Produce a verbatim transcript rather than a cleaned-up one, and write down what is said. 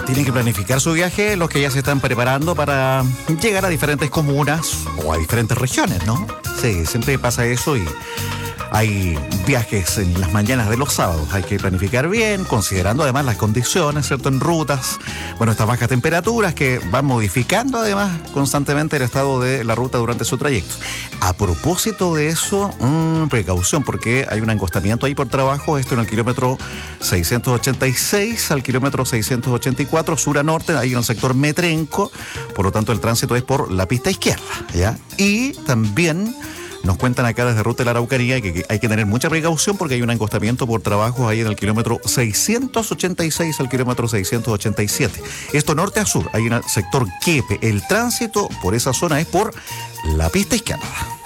Tienen que planificar su viaje los que ya se están preparando para llegar a diferentes comunas o a diferentes regiones, ¿no? Sí, siempre pasa eso y hay viajes en las mañanas de los sábados. Hay que planificar bien, considerando además las condiciones, ¿cierto? En rutas, bueno, estas bajas temperaturas que van modificando además constantemente el estado de la ruta durante su trayecto. A propósito de eso, mmm, precaución, porque hay un encostamiento ahí por trabajo, esto en el kilómetro seiscientos ochenta y seis al kilómetro seiscientos ochenta y cuatro, sur a norte, ahí en el sector Metrenco, por lo tanto el tránsito es por la pista izquierda, ¿ya? Y también nos cuentan acá desde Ruta de la Araucanía que hay que tener mucha precaución porque hay un encostamiento por trabajo ahí en el kilómetro seiscientos ochenta y seis al kilómetro seiscientos ochenta y siete. Esto norte a sur, hay en el sector Quepe. El tránsito por esa zona es por la pista izquierda.